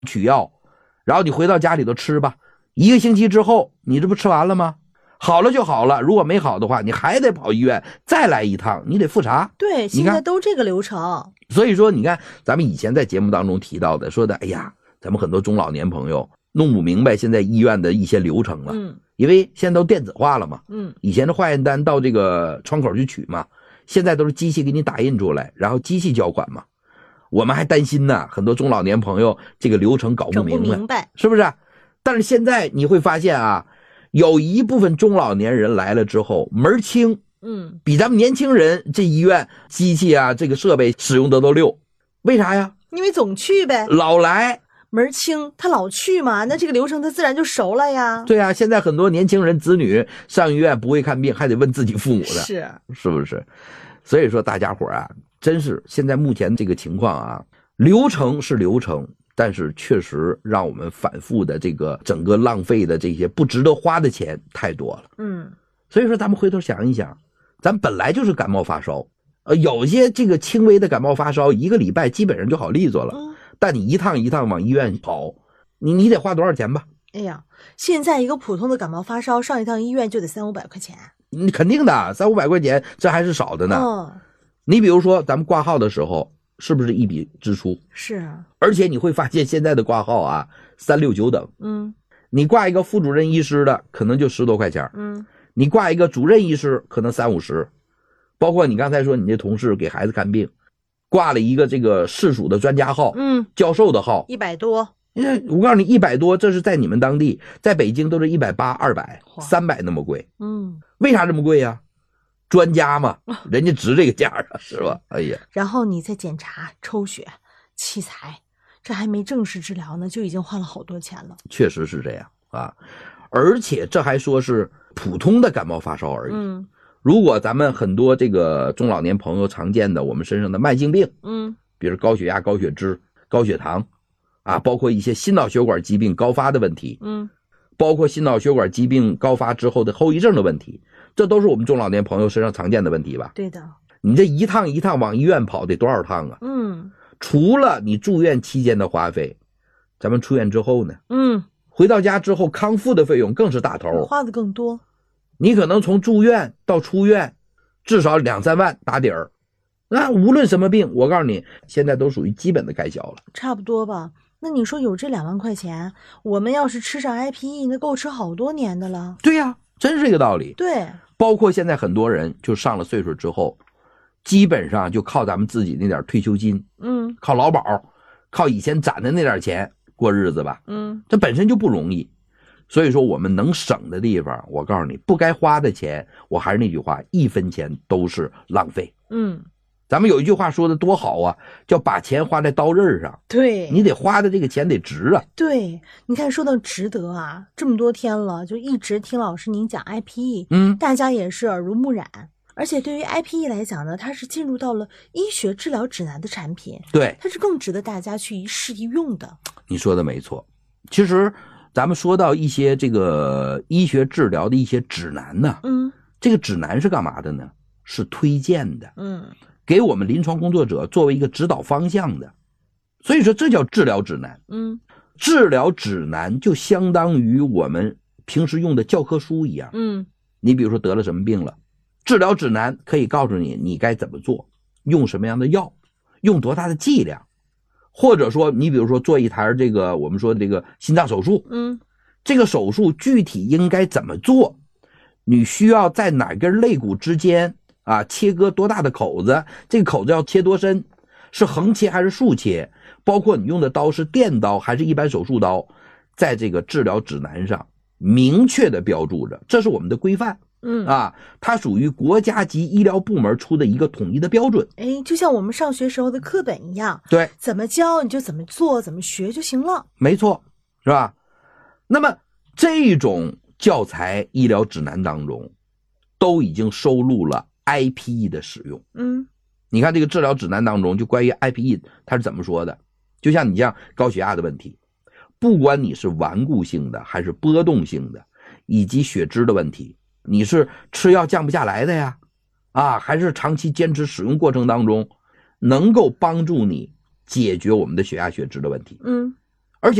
取药，然后你回到家里头吃吧，1个星期之后你这不吃完了吗？好了就好了，如果没好的话，你还得跑医院再来一趟，你得复查。 对，现在都这个流程。 所以说你看咱们以前在节目当中提到的，说的哎呀，咱们很多中老年朋友弄不明白现在医院的一些流程了。因为现在都电子化了嘛。以前的化验单到这个窗口去取嘛，现在都是机器给你打印出来，然后机器交款嘛。我们还担心呢，很多中老年朋友这个流程搞不明白，是不是？但是现在你会发现啊，有一部分中老年人来了之后门清，比咱们年轻人这医院机器啊这个设备使用的都溜。为啥呀？ 因为总去呗， 老来门清，他老去嘛，那这个流程他自然就熟了呀。 对啊，现在很多年轻人子女上医院不会看病，还得问自己父母的，是不是？所以说大家伙啊，真是现在目前这个情况啊，流程是流程，但是确实让我们反复的这个整个浪费的这些不值得花的钱太多了。所以说咱们回头想一想，咱本来就是感冒发烧，有些这个轻微的感冒发烧1个礼拜基本上就好利索了，但你一趟一趟往医院跑，你得花多少钱吧？ 哎呀，现在一个普通的感冒发烧上一趟医院就得300-500块钱。 你肯定的，300-500块钱这还是少的呢。你比如说咱们挂号的时候是不是一笔支出？ 是。 而且你会发现现在的挂号啊3、6、9等。你挂一个副主任医师的可能就10多块钱。你挂一个主任医师可能30、50。包括你刚才说你这同事给孩子看病，挂了一个这个市属的专家号，教授的号 ，100多。 我告诉你100多，这是在你们当地，在北京都是180、200、300那么贵。为啥这么贵呀？专家嘛，人家值这个价啊，是吧？哎呀， 然后你再检查、抽血、器材，这还没正式治疗呢，就已经花了好多钱了。 确实是这样啊，而且这还说是普通的感冒发烧而已。如果咱们很多这个中老年朋友常见的我们身上的慢性病，比如高血压、高血脂、高血糖啊，包括一些心脑血管疾病高发的问题，包括心脑血管疾病高发之后的后遗症的问题，这都是我们中老年朋友身上常见的问题吧？ 对的。 你这一趟一趟往医院跑得多少趟啊？除了你住院期间的花费，咱们出院之后呢？回到家之后康复的费用更是大头， 花的更多。 你可能从住院到出院至少2、3万打底儿。那无论什么病，我告诉你现在都属于基本的开销了。 差不多吧。那你说有这2万块钱，我们要是吃上 IPE， 那够吃好多年的了。 对呀，真是这个道理。 对， 包括现在很多人就上了岁数之后，基本上就靠咱们自己那点退休金，靠劳保，靠以前攒的那点钱过日子吧。这本身就不容易。所以说我们能省的地方，我告诉你，不该花的钱，我还是那句话，1分钱都是浪费。咱们有一句话说的多好啊，叫把钱花在刀刃上。 对， 你得花的这个钱得值啊。 对，你看说到值得啊，这么多天了，就一直听老师您讲 IPE，大家也是耳濡目染。而且对于 IPE 来讲呢，它是进入到了医学治疗指南的产品， 对， 它是更值得大家去一试一用的。 你说的没错。其实咱们说到一些这个医学治疗的一些指南呢，这个指南是干嘛的呢？是推荐的，给我们临床工作者作为一个指导方向的。所以说这叫治疗指南。治疗指南就相当于我们平时用的教科书一样。你比如说得了什么病了，治疗指南可以告诉你你该怎么做，用什么样的药，用多大的剂量，或者说你比如说做一台这个我们说这个心脏手术，这个手术具体应该怎么做，你需要在哪根肋骨之间啊切割多大的口子，这个口子要切多深，是横切还是竖切，包括你用的刀是电刀还是一般手术刀，在这个治疗指南上明确的标注着，这是我们的规范。它属于国家级医疗部门出的一个统一的标准。 就像我们上学时候的课本一样， 对， 怎么教你就怎么做，怎么学就行了。 没错，是吧？那么这种教材医疗指南当中都已经收录了 IPE 的使用。你看这个治疗指南当中就关于 IPE 它是怎么说的，就像你像高血压的问题，不管你是顽固性的还是波动性的，以及血脂的问题，你是吃药降不下来的呀，还是长期坚持使用过程当中能够帮助你解决我们的血压血脂的问题。